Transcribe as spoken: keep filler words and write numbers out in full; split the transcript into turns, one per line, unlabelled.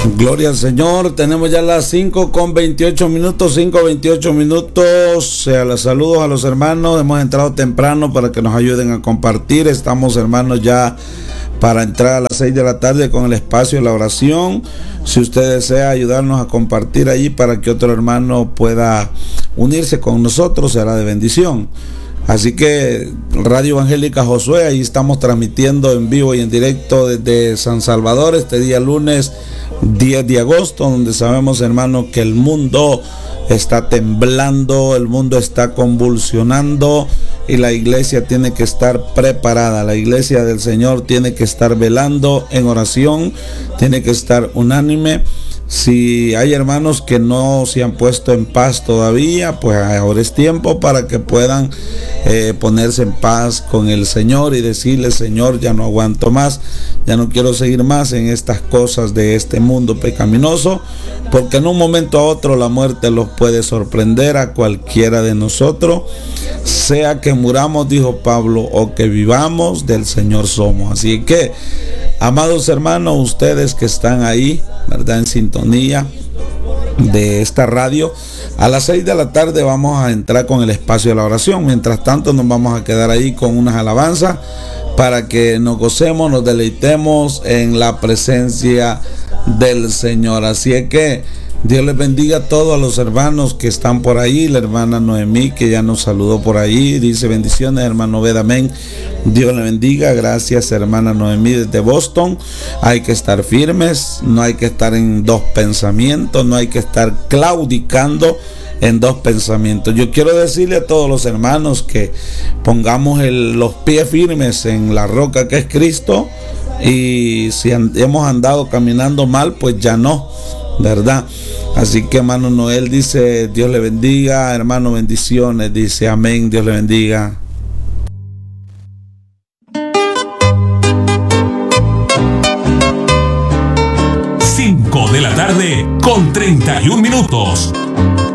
Gloria al Señor. Tenemos ya las cinco con veintiocho minutos, cinco veintiocho minutos. Eh, los saludos a los hermanos. Hemos entrado temprano para que nos ayuden a compartir. Estamos, hermanos, ya para entrar a las seis de la tarde con el espacio de la oración. Si usted desea ayudarnos a compartir allí para que otro hermano pueda unirse con nosotros, será de bendición. Así que Radio Evangélica Josué, ahí estamos transmitiendo en vivo y en directo desde San Salvador este día lunes diez de agosto, donde sabemos, hermanos, que el mundo está temblando, el mundo está convulsionando y la iglesia tiene que estar preparada. La iglesia del Señor tiene que estar velando en oración, tiene que estar unánime. Si hay hermanos que no se han puesto en paz todavía, pues ahora es tiempo para que puedan eh, ponerse en paz con el Señor y decirle: Señor, ya no aguanto más, ya no quiero seguir más en estas cosas de este mundo pecaminoso, porque en un momento a otro la muerte los puede sorprender a cualquiera de nosotros, sea que muramos, dijo Pablo, o que vivamos, del Señor somos. Así que, amados hermanos, ustedes que están ahí, ¿verdad?, en sintonía de esta radio, a las seis de la tarde vamos a entrar con el espacio de la oración. Mientras tanto, nos vamos a quedar ahí con unas alabanzas para que nos gocemos, nos deleitemos en la presencia del Señor. Así es que Dios les bendiga a todos los hermanos que están por ahí. La hermana Noemí, que ya nos saludó por ahí, dice: bendiciones, hermano Ved, amén. Dios le bendiga. Gracias, hermana Noemí, desde Boston. Hay que estar firmes, no hay que estar en dos pensamientos, no hay que estar claudicando en dos pensamientos. Yo quiero decirle a todos los hermanos que pongamos el, los pies firmes en la roca que es Cristo, y si and, hemos andado caminando mal, pues ya no, ¿verdad? Así que, hermano Noel dice: Dios le bendiga. Hermano, bendiciones, dice: amén, Dios le bendiga.
cinco de la tarde con treinta y un minutos.